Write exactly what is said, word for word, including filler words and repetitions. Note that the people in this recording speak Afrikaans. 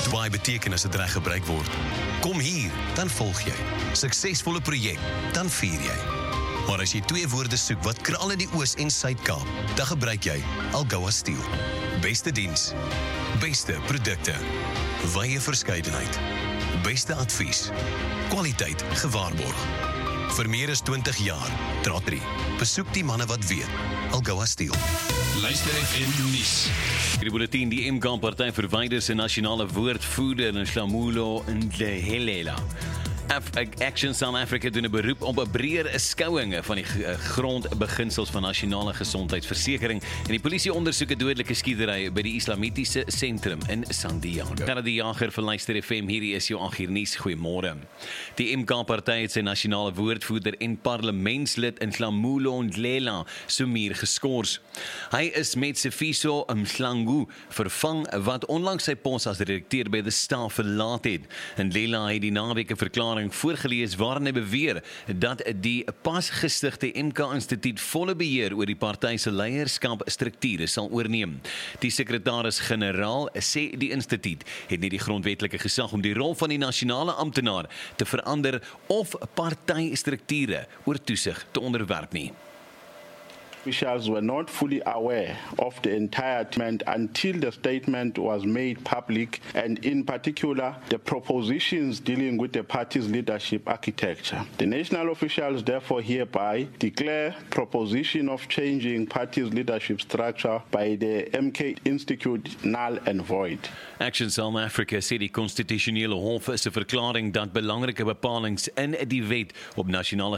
weet baie beteken as dit reg gebruik word. Kom hier, dan volg jy. Suksesvolle projek, dan vier jy. Maar as jy twee woorde soek wat kraal in die Oos en Suid-Kaap, dan gebruik jy Algoa Steel. Beste diens, beste produkte, wye verskeidenheid, beste advies, kwaliteit gewaarborg. Vir meer as twintig jaar, Draad drie. Besoek die manne wat weet. Algoa Steel. Luister F M nuus. Die bulletin, die M K party verwyder sy nasionale woordvoerder in Nhlamulo Ndlehelela. Action South Africa doen 'n beroep op 'n breër skouing van die grondbeginsels van nasionale gesondheidsversekering en die polisie ondersoek 'n dodelike skietery by die Islamitiese sentrum in Sandiago. Daar die jager vir Luister F M, hierdie is jou ag hier nuus. Goeiemôre. Die M K party het sy nasionale woordvoerder en parlementslid in Nhlamulo Ndlela Sumir geskort. Hy is met Sifiso Mhlangu vervang wat onlangs sy pos as redakteur by The Star verlaat het. Ndlela het die naweek 'n verklaring voorgelees waarin hy beweer dat die pas gestigte M K-instituut volle beheer oor die party se leierskapstrukture sal oorneem. Die sekretaris-generaal sê die instituut het nie die grondwetlike gesag om die rol van die nasionale amptenaar te verander of partystrukture oor toesig te onderwerp nie. Officials were not fully aware of the entire statement until the statement was made public, and in particular the propositions dealing with the party's leadership architecture. The national officials therefore hereby declare proposition of changing party's leadership structure by the M K Institute null and void. Action South Africa sê die konstitusionele hof is 'n verklaring dat belangrike bepalings in die wet op nasionale